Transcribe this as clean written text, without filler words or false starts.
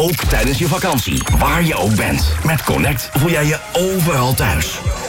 ook tijdens je vakantie. Waar je ook bent. Met Connect voel jij je overal thuis.